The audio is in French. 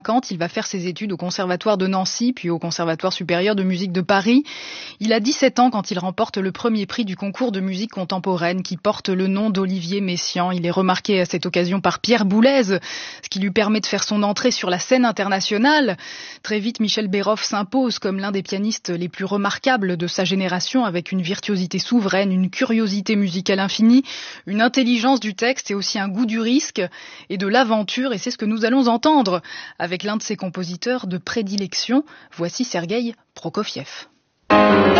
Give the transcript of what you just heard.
Quand il va faire ses études au Conservatoire de Nancy, puis au Conservatoire supérieur de musique de Paris. Il a 17 ans quand il remporte le premier prix du concours de musique contemporaine qui porte le nom d'Olivier Messiaen. Il est remarqué à cette occasion par Pierre Boulez, ce qui lui permet de faire son entrée sur la scène internationale. Très vite, Michel Berhoff s'impose comme l'un des pianistes les plus remarquables de sa génération, avec une virtuosité souveraine, une curiosité musicale infinie, une intelligence du texte et aussi un goût du risque et de l'aventure. Et c'est ce que nous allons entendre avec l'un de ses compositeurs de prédilection. Voici Sergueï Prokofiev.